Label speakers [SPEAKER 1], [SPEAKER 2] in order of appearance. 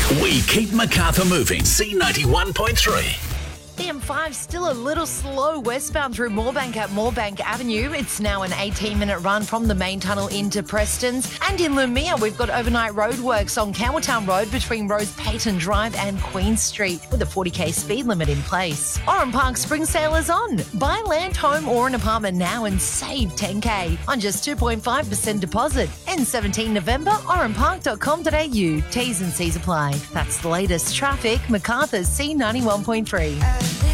[SPEAKER 1] We keep Macarthur moving. C91.3.
[SPEAKER 2] The M5 still a little slow westbound through Moorebank at Moorebank Avenue. It's now an 18-minute run from the main tunnel into Prestons. And in Lumia, we've got overnight roadworks on Campbelltown Road between Rose Payton Drive and Queen Street with a 40k speed limit in place. Oran Park Spring Sale is on. Buy land, home or an apartment now and save 10k on just 2.5% deposit. End 17 November, oranpark.com.au. T's and C's apply. That's the latest traffic. Macarthur's C91.3.